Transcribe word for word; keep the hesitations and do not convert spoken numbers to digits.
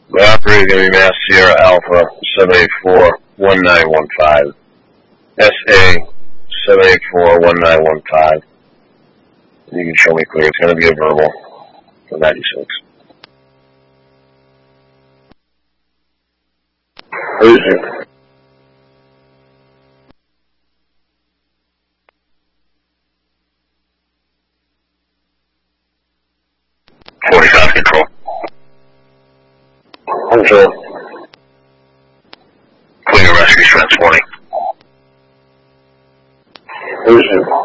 The operator is going to be Mass Sierra Alpha seven eight four one nine one five. S A seven eight four one nine one five. You can show me clear. It's going to be a verbal for ninety-six. Losing. forty-five control. Control. Clear rescue strength twenty. Losing.